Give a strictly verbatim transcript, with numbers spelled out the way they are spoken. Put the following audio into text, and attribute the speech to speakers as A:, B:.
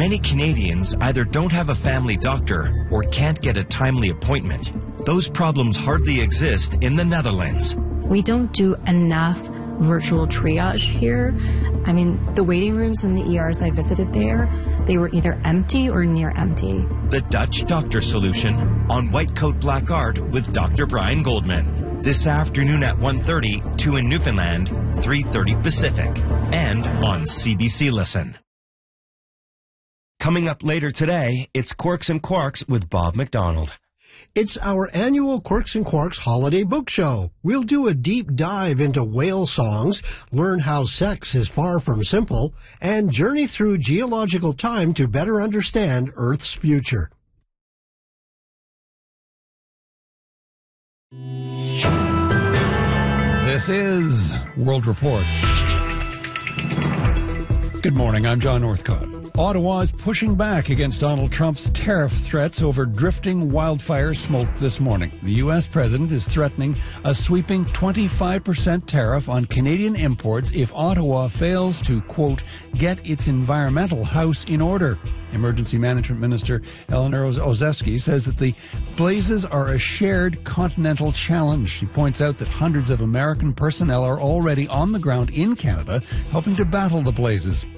A: Many Canadians either don't have a family doctor or can't get a timely appointment. Those problems hardly exist in the Netherlands.
B: We don't do enough virtual triage here. I mean, the waiting rooms in the E Rs I visited there, they were either empty or near empty.
A: The Dutch Doctor Solution on White Coat Black Art with Doctor Brian Goldman. This afternoon at one thirty, two in Newfoundland, three thirty Pacific, and on C B C Listen. Coming up later today, it's Quirks and Quarks with Bob McDonald.
C: It's our annual Quirks and Quarks Holiday Book Show. We'll do a deep dive into whale songs, learn how sex is far from simple, and journey through geological time to better understand Earth's future.
D: This is World Report. Good morning, I'm John Northcott. Ottawa is pushing back against Donald Trump's tariff threats over drifting wildfire smoke this morning. The U S president is threatening a sweeping twenty-five percent tariff on Canadian imports if Ottawa fails to, quote, get its environmental house in order. Emergency Management Minister Eleanor Ozevsky says that the blazes are a shared continental challenge. She points out that hundreds of American personnel are already on the ground in Canada helping to battle the blazes.